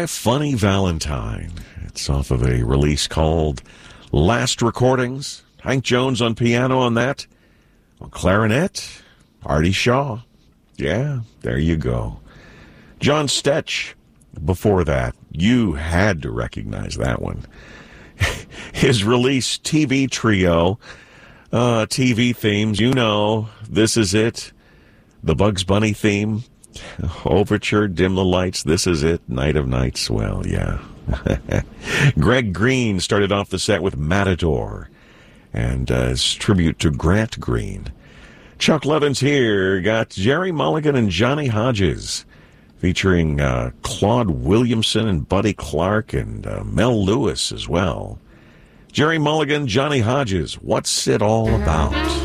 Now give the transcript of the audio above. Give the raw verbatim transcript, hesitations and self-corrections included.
My Funny Valentine. It's off of a release called Last Recordings. Hank Jones on piano on that. On clarinet, Artie Shaw. Yeah, there you go. John Stetch. Before that, you had to recognize that one. His release, T V Trio. Uh, T V themes, you know, This Is It. The Bugs Bunny theme. Overture, Dim the Lights, This Is It, Night of Nights. Well, yeah. Greg Green started off the set with Matador, and uh, his tribute to Grant Green. Chuck Levin's here, got Jerry Mulligan and Johnny Hodges, featuring uh, Claude Williamson and Buddy Clark and uh, Mel Lewis as well. Jerry Mulligan, Johnny Hodges, What's It All About?